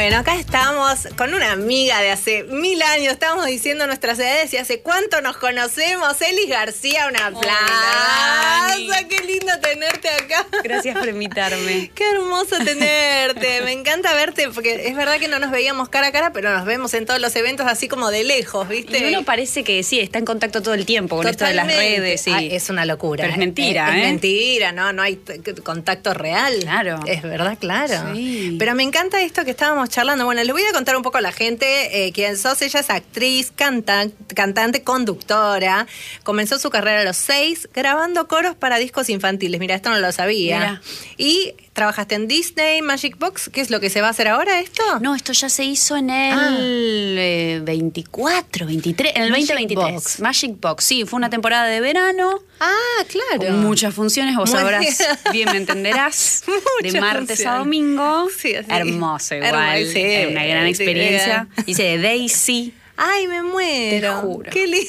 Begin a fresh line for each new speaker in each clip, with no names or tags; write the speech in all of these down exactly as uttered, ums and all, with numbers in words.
Bueno, acá estamos con una amiga de hace mil años. Estábamos diciendo nuestras edades y hace cuánto nos conocemos. Elis García, un aplauso.
Hola,
qué lindo tenerte acá.
Gracias por invitarme.
Qué hermoso tenerte. Me encanta verte porque es verdad que no nos veíamos cara a cara, pero nos vemos en todos los eventos así como de lejos, ¿viste?
Y uno parece que sí, está en contacto todo el tiempo con
Totalmente.
Esto de las redes. Sí.
Ay, es una locura.
Pero es mentira,
es,
¿eh?
Es mentira, no, no hay t- contacto real.
Claro.
Es verdad, claro.
Sí.
Pero me encanta esto que estábamos charlando. Bueno, les voy a contar un poco a la gente eh, quién sos. Ella es actriz, canta, cantante, conductora. Comenzó su carrera a los seis grabando coros para discos infantiles. Mira, esto no lo sabía.
Mira.
Y trabajaste en Disney, Magic Box. ¿Qué es lo que se va a hacer ahora esto?
No, esto ya se hizo en el
Ah.
eh, veinticuatro, veintitrés, en el
Magic
veinte veintitrés.
Box.
Magic Box, sí, fue una temporada de verano.
Ah, claro.
Con muchas funciones, vos
Muy
sabrás,
bien.
bien me entenderás. De
Muchas
martes
funciones.
a domingo.
Sí, así.
Hermoso igual.
Hermoso, sí.
Era una gran
Sí,
experiencia.
era.
Hice de Daisy.
Ay, me muero.
Te juro.
Qué lindo.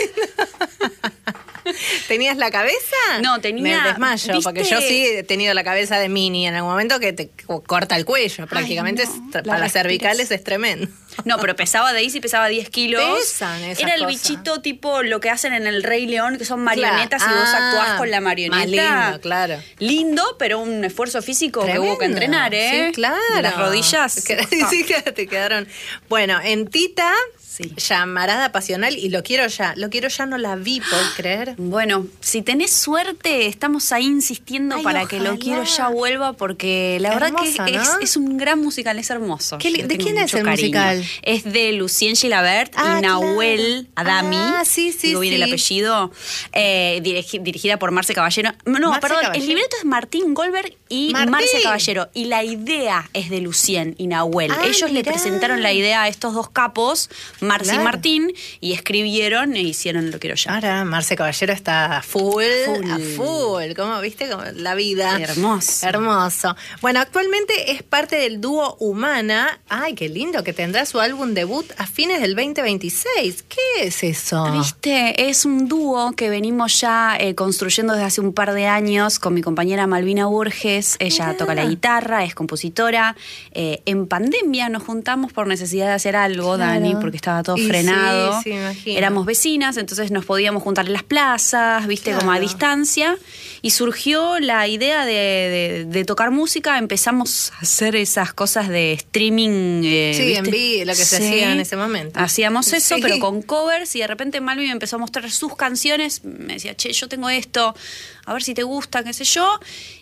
¿Tenías la cabeza?
No, tenía-
Me desmayo,
¿viste?
porque yo sí he tenido la cabeza de Minnie en algún momento que te co- corta el cuello. Prácticamente
no,
es-
la
para las
respiras.
cervicales es tremendo.
No, pero pesaba Daisy, pesaba diez kilos.
Pesan esas
Era el
cosas.
bichito tipo lo que hacen en el Rey León, que son marionetas
Claro.
y vos
Ah,
actuás con la marioneta.
más lindo, claro.
Lindo, pero un esfuerzo físico
Tremendo.
que hubo que entrenar, ¿eh?
Sí, claro.
De las rodillas.
Que- sí, que te quedaron. Bueno, en Tita,
Sí.
Llamarada Pasional, y Lo Quiero Ya. Lo Quiero Ya no la vi, ¿podés creer?
Bueno, si tenés suerte, estamos ahí insistiendo
Ay,
para que Lo
ojalá.
Quiero Ya vuelva, porque la verdad
Hermoso,
que es,
¿no?
es un gran musical, es hermoso.
¿Qué li-
Yo
de
tengo
quién es
mucho
el
cariño.
musical?
Es de Lucien Gilabert
Ah,
y Nahuel
claro.
Adami.
Ah, sí, sí,
Digo bien
sí.
el apellido. Eh, dirigi- dirigida por Marce Caballero. No,
Marce
perdón,
Caballero.
el libreto es Martín Goldberg y
Martín.
Marce Caballero. Y la idea es de Lucien y Nahuel.
Ah,
Ellos le
mirá.
presentaron la idea a estos dos capos, Marce
Claro.
y Martín, y escribieron e hicieron Lo Quiero Ya.
Ahora Marce Caballero está a full,
Full.
a full, ¿cómo viste? Como la vida.
Hermoso.
Hermoso. Bueno, actualmente es parte del dúo Humana. Ay, qué lindo, que tendrá su álbum debut a fines del veinte veintiséis. ¿Qué es eso?
Viste, es un dúo que venimos ya eh, construyendo desde hace un par de años con mi compañera Malvina Burges. Ella
Mirá.
toca la guitarra, es compositora. Eh, en pandemia nos juntamos por necesidad de hacer algo,
Claro.
Dani, porque estaba todo
Y
frenado.
sí, sí, me imagino.
Éramos vecinas, entonces nos podíamos juntar en las plazas, viste, como a
Claro.
distancia. Y surgió la idea de, de- de tocar música. Empezamos a hacer esas cosas de streaming. eh,
Sí,
¿viste?
en vivo, lo que se
Sí.
hacía en ese momento.
Hacíamos eso,
Sí.
pero con covers, y de repente Malvi me empezó a mostrar sus canciones. Me decía, che, yo tengo esto, a ver si te gusta, qué sé yo.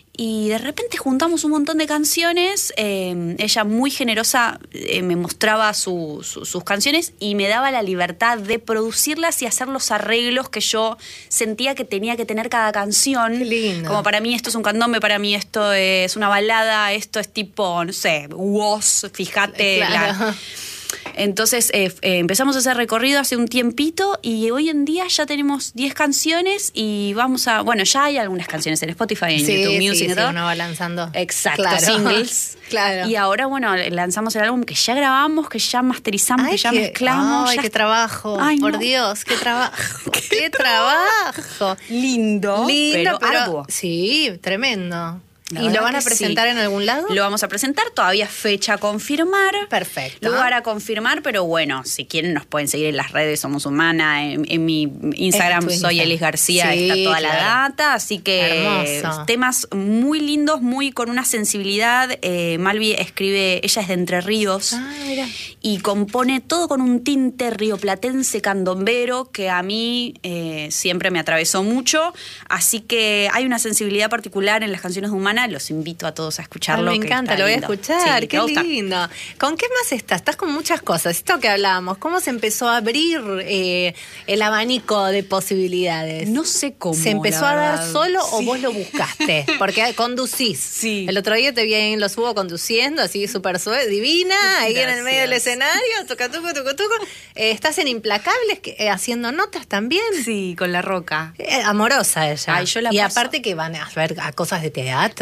Y de repente juntamos un montón de canciones. eh, ella muy generosa eh, me mostraba su- su- sus canciones y me daba la libertad de producirlas y hacer los arreglos que yo sentía que tenía que tener cada canción.
Qué lindo.
Como para mí esto es un candombe, para mí esto es una balada, esto es tipo, no sé, woz, fíjate.
Claro.
la- Entonces eh, eh, empezamos ese recorrido hace un tiempito y hoy en día ya tenemos diez canciones y vamos a... Bueno, ya hay algunas canciones en Spotify, en
Sí,
YouTube
sí,
Music y
sí,
todo.
uno va lanzando.
Exacto,
Claro.
singles.
Claro.
Y ahora, bueno, lanzamos el álbum que ya grabamos, que ya masterizamos,
Ay,
que ya
qué-
mezclamos.
Ay,
ya
qué
está.
trabajo.
Ay,
Por
no.
Dios, qué trabajo. qué, trabajo.
Lindo,
Lindo,
pero,
pero
arduo.
Sí, tremendo.
La
¿Y lo
verdad
van a
que
presentar
sí.
en algún lado?
Lo vamos a presentar, todavía fecha a confirmar.
Perfecto.
Lugar a confirmar, pero bueno, si quieren nos pueden seguir en las redes, Somos Humana, en, en mi Instagram
En tu
soy
Instagram.
Elis García,
Sí,
está toda la
claro.
data, así que
Hermoso.
temas muy lindos, muy con una sensibilidad. eh, Malvi escribe, ella es de Entre Ríos,
Ah, mira.
y compone todo con un tinte rioplatense candombero que a mí eh, siempre me atravesó mucho, así que hay una sensibilidad particular en las canciones de Humana, los invito a todos a escucharlo.
Ay, me
que
encanta,
está
lo voy a
lindo.
escuchar,
Sí, te
qué
va a gustar.
lindo. ¿Con qué más estás? Estás con muchas cosas. Esto que hablábamos, ¿cómo se empezó a abrir eh, el abanico de posibilidades?
No sé cómo.
¿Se empezó
la
a dar
verdad.
solo o
Sí.
vos lo buscaste? Porque conducís.
Sí.
El otro día te vi ahí en Los Hubo conduciendo, así súper suave, divina, ahí en el medio del
Gracias.
escenario, toca, tuco, tuco, tuco. Eh, estás en Implacables, que, eh, haciendo notas también.
Sí, con La Roca.
Eh, amorosa ella.
Ay, yo la
y
paso-
aparte que van a ver a cosas de teatro.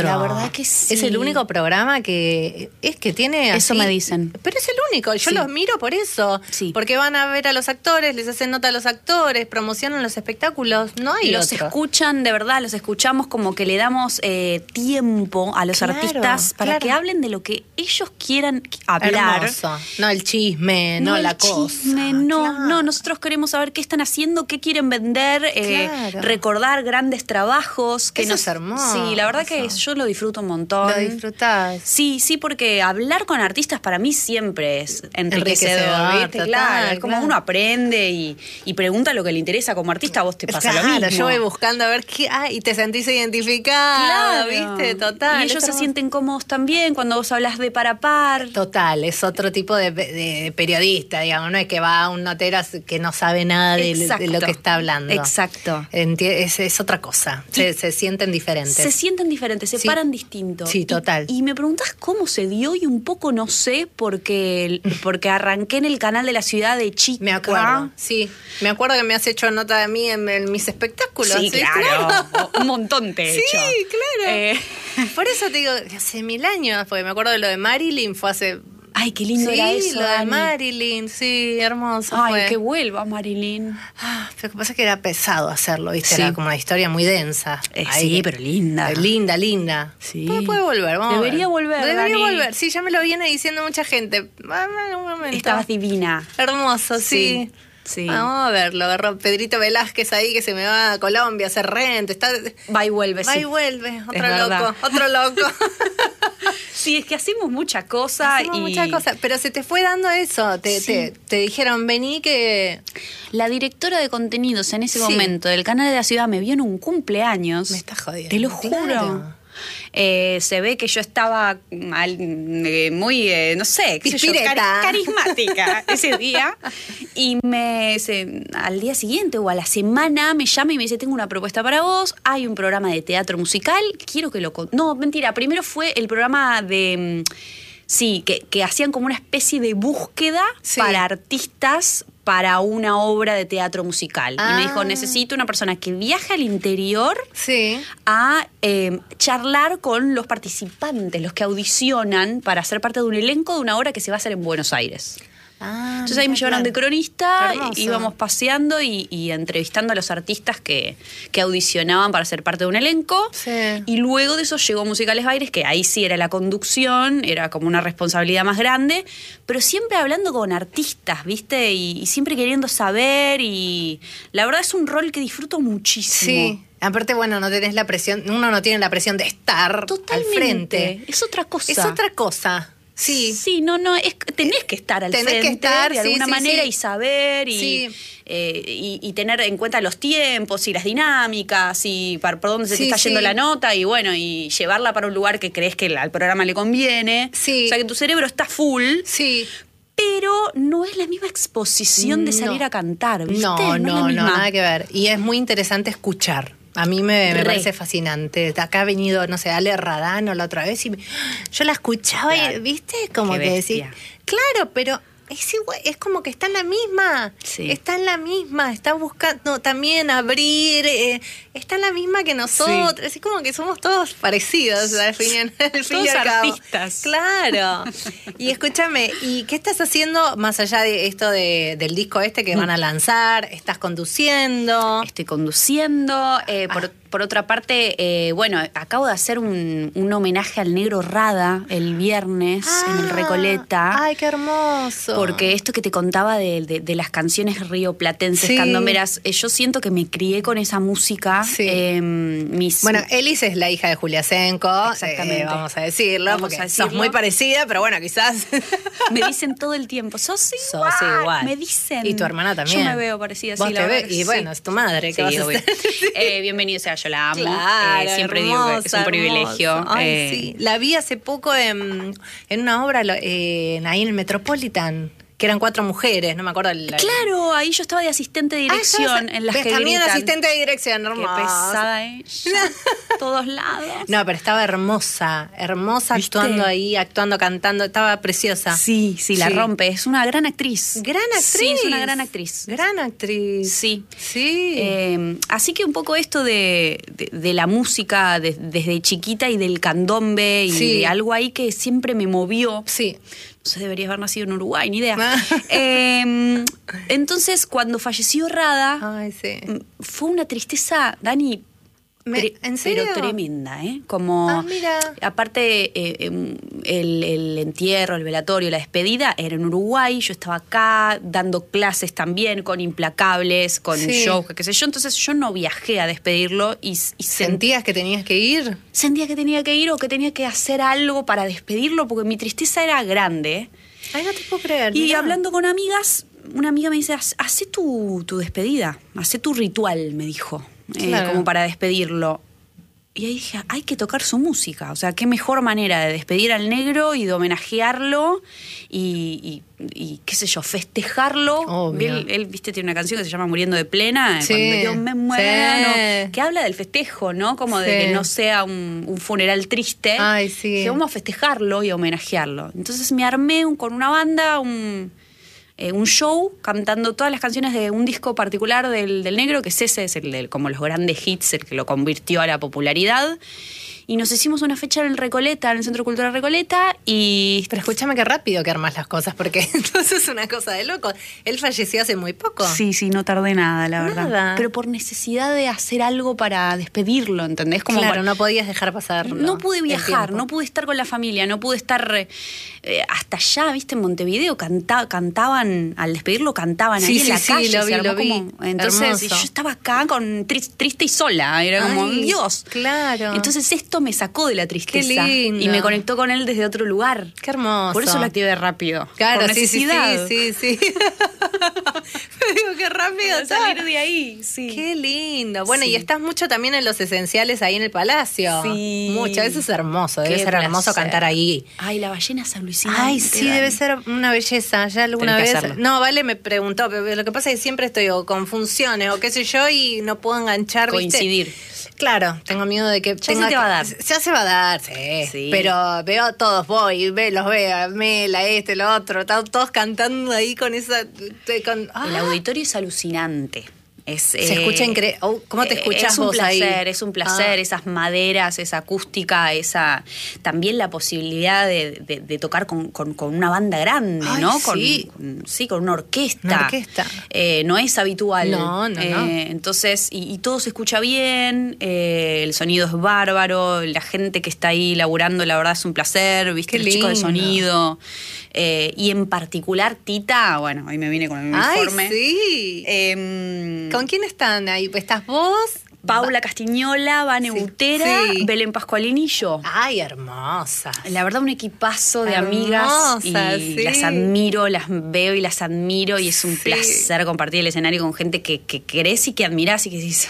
monstruo.
La verdad que sí.
Es el único programa que es que tiene
Eso
así,
me dicen.
pero es el único, yo
Sí.
los miro por eso,
Sí.
porque van a ver a los actores, les hacen nota a los actores, promocionan los espectáculos, no hay
Los
otro.
escuchan, de verdad, los escuchamos como que le damos eh, tiempo a los
Claro,
artistas para
claro.
que hablen de lo que ellos quieran hablar.
Hermoso. No el chisme, no,
el
la cosa.
chisme, no,
Claro.
no, nosotros queremos saber qué están haciendo, qué quieren vender, eh,
Claro.
recordar grandes trabajos. Que
Eso
nos-
es hermoso.
Sí, la verdad que yo lo disfruto un montón.
Lo disfrutás.
Sí, sí, porque hablar con artistas para mí siempre es enriquecedor,
Enriquecedor,
¿viste?
total,
Claro, es como
claro.
uno aprende y, y pregunta lo que le interesa como artista, a vos te pasa
Claro,
lo mismo.
yo voy buscando a ver qué. Ah, y te sentís identificada,
Claro.
¿viste? Total.
Y ellos
es
se
hermoso.
sienten cómodos también cuando vos hablas de par a par.
Total, es otro tipo de, de periodista, digamos, no es que va a un notero que no sabe nada de, de lo
Exacto.
que está hablando.
Exacto.
Enti- es, es otra cosa, se, se sienten diferentes.
Se sienten diferentes, se
Sí.
paran distinto.
Sí,
Y-
total.
Y, me preguntás cómo se dio y un poco no sé porque, porque arranqué en el canal de la ciudad de chica.
Me acuerdo, sí. Me acuerdo que me has hecho nota de mí en, en mis espectáculos.
Sí, claro. Un montón te he
Sí,
hecho.
claro.
Eh,
Por eso te digo, hace mil años, porque me acuerdo de lo de Marilyn, fue hace...
Ay, qué lindo
sí,
era eso,
lo de
Dani.
Marilyn, sí, hermoso
Ay,
fue.
que vuelva Marilyn.
Ah, pero lo que pasa es que era pesado hacerlo, ¿viste?
Sí.
Era como una historia muy densa.
Eh,
Ahí.
sí, pero linda.
Eh, Linda, linda.
Sí.
Puede, puede volver, vamos a
Debería
ver.
volver,
Debería
Dani.
volver. Sí, ya me lo viene diciendo mucha gente. Vamos en un momento.
Estabas divina.
Hermoso, sí.
Sí, sí.
Vamos a verlo. Agarró Pedrito Velázquez ahí que se me va a Colombia a hacer rent. Está...
Va y vuelve,
Va
sí.
y vuelve. Otro
Es
loco.
verdad.
Otro loco.
Sí, es que hacemos mucha cosa
Hacemos
y
muchas cosas. Pero se te fue dando eso. Te,
Sí.
te, te dijeron, vení que...
la directora de contenidos en ese
Sí.
momento del canal de la ciudad me vio en un cumpleaños.
Me estás jodiendo.
Te lo
Claro.
juro. Eh, se ve que yo estaba al- eh, muy, eh, no sé, qué sé yo,
Pispireta.
cari- carismática ese día. Y me se- al día siguiente o a la semana me llama y me dice, tengo una propuesta para vos, hay un programa de teatro musical, quiero que lo... con-". No, mentira, primero fue el programa de... mm, Sí, que, que hacían como una especie de búsqueda
Sí.
para artistas para una obra de teatro musical. Y
Ah.
me dijo, necesito una persona que viaje al interior
Sí.
a eh, charlar con los participantes, los que audicionan para ser parte de un elenco de una obra que se va a hacer en Buenos Aires.
Ah,
Entonces ahí me
mira,
llevaron de
claro.
cronista,
Hermoso.
íbamos paseando y, y entrevistando a los artistas que, que audicionaban para ser parte de un elenco.
Sí.
Y luego de eso llegó Musicales Baires, que ahí sí era la conducción, era como una responsabilidad más grande, pero siempre hablando con artistas, ¿viste? Y, y siempre queriendo saber y la verdad es un rol que disfruto muchísimo.
Sí. Aparte, bueno, no tenés la presión, uno no tiene la presión de estar
Totalmente.
al frente.
Es otra cosa.
Es otra cosa. Sí.
Sí, no, no, es, tenés que estar al
Tenés que
frente
estar,
de
sí,
alguna
sí,
manera
sí.
y saber y,
Sí.
eh, y, y tener en cuenta los tiempos y las dinámicas y para, por dónde se
Sí,
te está yendo
sí.
la nota y bueno, y llevarla para un lugar que crees que al programa le conviene.
Sí.
O sea, que tu cerebro está full,
Sí.
pero no es la misma exposición de
No.
salir a cantar, ¿viste?
No,
es la
no, no,
misma.
nada que ver. Y es muy interesante escuchar. A mí me, me
Re.
parece fascinante. Acá ha venido, no sé, Ale Radano la otra vez y me- yo la escuchaba
Claro.
y, ¿viste? Como
Qué
que decir,
bestia.
claro, pero es igual, es como que está en la misma.
Sí.
Está en la misma, está buscando también abrir, eh, está en la misma que nosotros. Es como que somos todos parecidos al fin, y- al fin y
Todos
al cabo.
artistas.
Claro. Y escúchame, ¿y qué estás haciendo más allá de esto de, del disco este que van a lanzar? ¿Estás conduciendo?
Estoy conduciendo. eh, por, por otra parte, eh, bueno, acabo de hacer un, un homenaje al negro Rada el viernes en el
Ah,
Recoleta.
Ay, qué hermoso.
Porque esto que te contaba de, de- de las canciones rioplatenses,
Sí.
candomberas, eh, yo siento que me crié con esa música.
Sí.
eh, mis,
Bueno, Elis es la hija de Julia Senko,
Exactamente.
eh, vamos a decirlo,
Vamos
porque
a decirlo.
sos muy parecida, pero bueno, quizás
me dicen todo el tiempo, sos
sos
igual.
igual.
Me dicen.
Y tu hermana también.
Yo me veo parecida,
Vos
sí,
te
la
ves-
verdad que
y
sí.
bueno, es tu madre, ¿qué
Sí,
vas a
obvio.
hacer?
Eh, bienvenido sea, yo la amo.
Claro,
Eh, siempre digo que es un
hermosa,
privilegio.
hermosa. Ay,
eh,
sí. La vi hace poco en, en una obra lo- en- ahí en el Metropolitan. que eran cuatro mujeres, no me acuerdo. La...
Claro, ahí yo estaba de asistente de dirección
ah,
en las que
también
gritan.
asistente de dirección, hermosa.
Qué pesada ella, todos lados.
No, pero estaba hermosa, hermosa. ¿Viste? Actuando ahí, actuando, cantando, estaba preciosa.
Sí, sí, la sí. rompe, es una gran actriz.
Gran actriz.
Sí, es una gran actriz.
Gran actriz.
Sí.
Sí.
Eh, así que un poco esto de, de, de la música de, desde chiquita y del candombe y sí. de algo ahí que siempre me movió.
Sí.
No sé, deberías haber nacido en Uruguay, ni idea. eh, entonces, cuando falleció Rada,
Ay, sí.
fue una tristeza, Dani,
Me, ¿En serio?
Pero tremenda, ¿eh? Como,
ah, mira.
Aparte, eh, el, el entierro, el velatorio, la despedida era en Uruguay. Yo estaba acá dando clases también con Implacables, con sí. shows, qué sé yo. Entonces yo no viajé a despedirlo. y, y
¿Sentías sent... que tenías que ir?
Sentía que tenía que ir o que tenía que hacer algo para despedirlo porque mi tristeza era grande.
Ay, no te puedo creer.
Y
mira.
hablando con amigas, una amiga me dice, hacé tu, tu despedida, hacé tu ritual, me dijo. Claro. Eh, como para despedirlo. Y ahí dije, hay que tocar su música. O sea, qué mejor manera de despedir al negro y de homenajearlo y, y, y qué sé yo, festejarlo. Él, él, viste, tiene una canción que se llama Muriendo de Plena, sí, cuando yo me muero, sí. que habla del festejo, ¿no? Como sí. de que no sea un, un funeral triste.
Ay, sí.
Que vamos a festejarlo y a homenajearlo. Entonces me armé un, con una banda, un... Eh, un show cantando todas las canciones de un disco particular del, del negro, que es ese, es el de como los grandes hits, el que lo convirtió a la popularidad. Y nos hicimos una fecha en el Recoleta, en el Centro Cultural Recoleta, y...
Pero escúchame qué rápido que armas las cosas, porque entonces es una cosa de loco. Él falleció hace muy poco.
Sí, sí, no tardé nada, la
nada.
verdad. Pero por necesidad de hacer algo para despedirlo, ¿entendés? Como
claro,
para...
no podías dejar pasar.
No pude viajar, no pude estar con la familia, no pude estar eh, hasta allá, ¿viste? En Montevideo canta, cantaban, al despedirlo cantaban
sí,
ahí
sí,
en la
sí,
calle.
Lo vi, lo vi.
Como, entonces yo estaba acá con triste, triste y sola, era como,
ay,
Dios.
Claro.
Entonces esto me sacó de la tristeza.
Qué lindo.
Y me conectó con él desde otro lugar.
Qué hermoso.
Por eso lo activé rápido.
Claro,
por necesidad.
sí, sí, sí. sí. Digo, qué rápido
salir de ahí, sí.
Qué lindo. Bueno,
sí.
y estás mucho también en los esenciales ahí en el Palacio.
Sí.
Mucho, eso es hermoso. Debe
qué
ser
placer.
hermoso cantar ahí.
Ay, la ballena es alucinante.
Ay, sí, debe ser una belleza. Ya alguna
Tenés
vez. No, Vale me preguntó, pero lo que pasa es que siempre estoy o con funciones o qué sé yo y no puedo enganchar.
Coincidir.
¿viste? Claro, tengo miedo de que
ya
tenga
se te va a dar.
Que, ya se va a dar, sí. sí. Pero veo a todos, voy, ve, los veo, a Mela, este, lo otro, están todos cantando ahí con esa... Con, ah.
El auditorio es alucinante. Es,
se eh, escucha increíble. Oh, ¿cómo te escuchas
es un
vos
placer,
ahí?
Es un placer, ah. esas maderas, esa acústica, esa también la posibilidad de, de, de tocar con, con, con una banda grande,
ay,
¿no?
Sí.
Con, con, sí, con una orquesta.
Una orquesta.
Eh, no es habitual.
No, no,
eh,
no.
Entonces, y, y todo se escucha bien, eh, el sonido es bárbaro, la gente que está ahí laburando, la verdad es un placer, viste,
Qué
los chicos de
lindo.
sonido. Eh, y en particular Tita, bueno, ahí me vine con el uniforme.
Ay, sí.
Eh,
¿Con quién están ahí? ¿Estás vos?
Paula Castiñola, Vane
sí,
Butera,
sí.
Belén Pascualini y yo.
Ay, hermosa.
La verdad, un equipazo de
hermosa,
amigas y
sí.
las admiro, las veo y las admiro y es un
sí.
placer compartir el escenario con gente que, que querés y que admirás y que dices...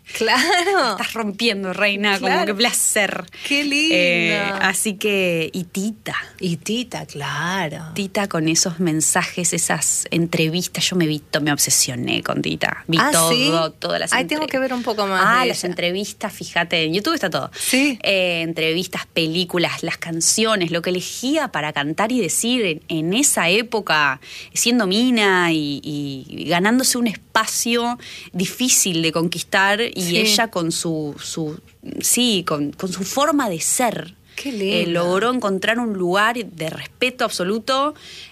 Claro.
Estás rompiendo, reina,
claro.
como qué placer.
Qué lindo.
Eh, así que, y Tita.
Y Tita, claro.
Tita con esos mensajes, esas entrevistas. Yo me vi, me obsesioné con Tita. Vi
ah,
todo,
¿sí?
todas las
Ay,
entre...
tengo que ver un poco más.
Ah,
de
las
ella.
entrevistas, fíjate, en YouTube está todo.
Sí.
Eh, entrevistas, películas, las canciones, lo que elegía para cantar y decir en, en esa época, siendo mina y, y ganándose un espacio difícil de conquistar. Y sí. ella con su, su sí, con, con su forma de ser.
Qué lindo.
Eh, logró encontrar un lugar de respeto absoluto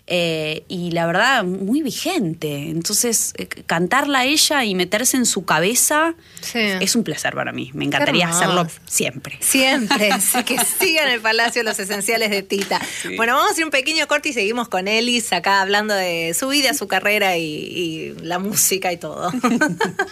eh, y la verdad muy vigente. Entonces, eh, cantarla a ella y meterse en su cabeza sí. es un placer para mí. Me encantaría hacerlo siempre.
Siempre. Así que sigan el Palacio los esenciales de Tita. Sí. Bueno, vamos a hacer un pequeño corte y seguimos con Elis acá hablando de su vida, su carrera y, y la música y todo.